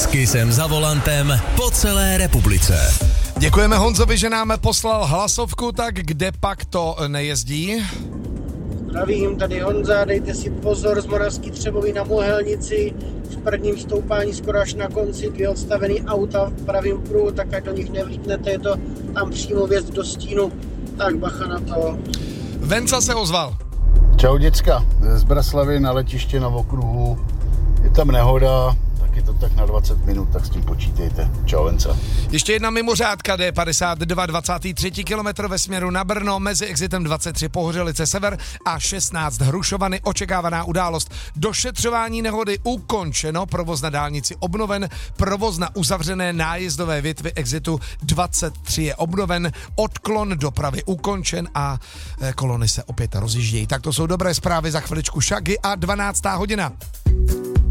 S Kissem za volantem po celé republice. Děkujeme Honzovi, že nám poslal hlasovku, tak kde pak to nejezdí? Zdravím, tady Honza, dejte si pozor z Moravský Třebový na Mohelnici. V prvním stoupání skoro až na konci 2 odstavený auta v pravém pruhu, tak ať do nich nevlítnete, je to tam přímo vjezd do stínu. Tak bacha na to. Venca se ozval. Čau děcka, z Breslavy na letiště na okruhu. Je tam nehoda, tak je to tak na 20 minut, tak s tím počítejte. Čau Venca. Ještě jedna mimořádka D52, 23. kilometr ve směru na Brno, mezi exitem 23 Pohořelice sever a 16 Hrušovany, očekávaná událost. Došetřování nehody ukončeno, provoz na dálnici obnoven, provoz na uzavřené nájezdové větvi exitu 23 je obnoven, odklon dopravy ukončen a kolony se opět rozjíždějí. Tak to jsou dobré zprávy, za chviličku Shaggy a 12. hodina.